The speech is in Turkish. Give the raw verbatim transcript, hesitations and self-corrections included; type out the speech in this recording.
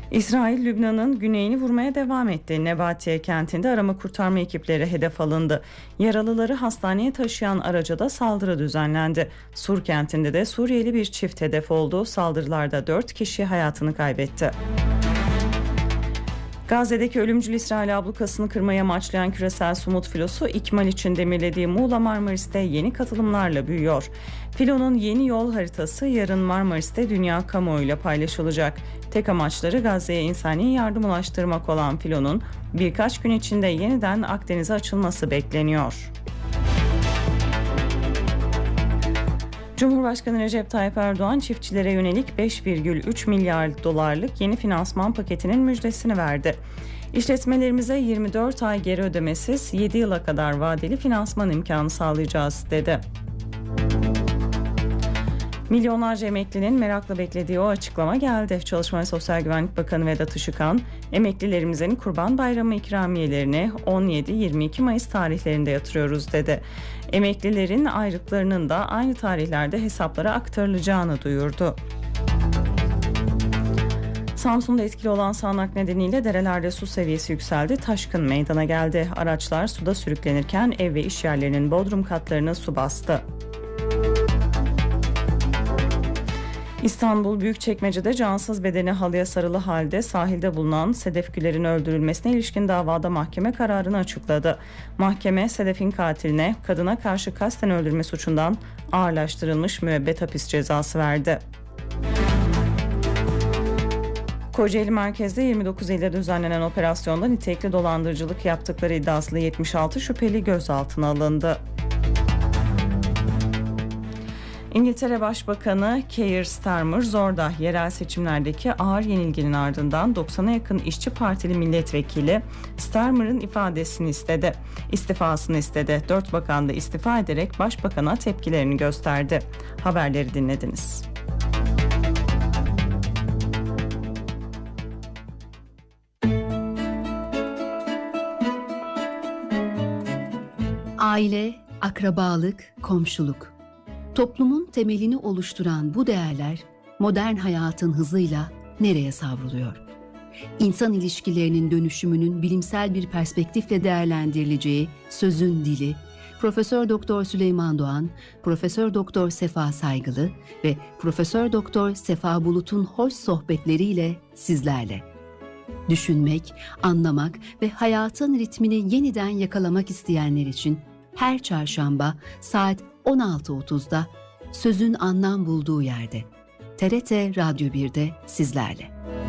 İsrail, Lübnan'ın güneyini vurmaya devam etti. Nebatiye kentinde arama kurtarma ekipleri hedef alındı. Yaralıları hastaneye taşıyan araca da saldırı düzenlendi. Sur kentinde de Suriyeli bir çift hedef oldu. Saldırılarda dört kişi hayatını kaybetti. Gazze'deki ölümcül İsrail ablukasını kırmaya amaçlayan küresel Sumut filosu ikmal için demirlediği Muğla Marmaris'te yeni katılımlarla büyüyor. Filonun yeni yol haritası yarın Marmaris'te dünya kamuoyuyla paylaşılacak. Tek amaçları Gazze'ye insani yardım ulaştırmak olan filonun birkaç gün içinde yeniden Akdeniz'e açılması bekleniyor. Cumhurbaşkanı Recep Tayyip Erdoğan çiftçilere yönelik beş virgül üç milyar dolarlık yeni finansman paketinin müjdesini verdi. İşletmelerimize yirmi dört ay geri ödemesiz yedi yıla kadar vadeli finansman imkanı sağlayacağız dedi. Milyonlarca emeklinin merakla beklediği o açıklama geldi. Çalışma ve Sosyal Güvenlik Bakanı Vedat Işıkhan, emeklilerimizin Kurban Bayramı ikramiyelerini on yedi yirmi iki Mayıs tarihlerinde yatırıyoruz dedi. Emeklilerin ayrıklarının da aynı tarihlerde hesaplara aktarılacağını duyurdu. Samsun'da etkili olan sağanak nedeniyle derelerde su seviyesi yükseldi, taşkın meydana geldi. Araçlar suda sürüklenirken ev ve iş yerlerinin bodrum katlarını su bastı. İstanbul Büyükçekmece'de cansız bedeni halıya sarılı halde sahilde bulunan Sedef Güler'in öldürülmesine ilişkin davada mahkeme kararını açıkladı. Mahkeme Sedef'in katiline kadına karşı kasten öldürme suçundan ağırlaştırılmış müebbet hapis cezası verdi. Kocaeli merkezde yirmi dokuz ilde düzenlenen operasyonda nitelikli dolandırıcılık yaptıkları iddiasıyla yetmiş altı şüpheli gözaltına alındı. İngiltere Başbakanı Keir Starmer zorda yerel seçimlerdeki ağır yenilginin ardından doksana yakın İşçi Partili milletvekili Starmer'ın ifadesini istedi. İstifasını istedi. Dört bakan da istifa ederek başbakana tepkilerini gösterdi. Haberleri dinlediniz. Aile, akrabalık, komşuluk. Toplumun temelini oluşturan bu değerler modern hayatın hızıyla nereye savruluyor? İnsan ilişkilerinin dönüşümünün bilimsel bir perspektifle değerlendirileceği Sözün Dili, Profesör Doktor Süleyman Doğan, Profesör Doktor Sefa Saygılı ve Profesör Doktor Sefa Bulut'un hoş sohbetleriyle sizlerle. Düşünmek, anlamak ve hayatın ritmini yeniden yakalamak isteyenler için her çarşamba saat on altı otuzda Sözün anlam bulduğu yerde T R T Radyo bir'de sizlerle.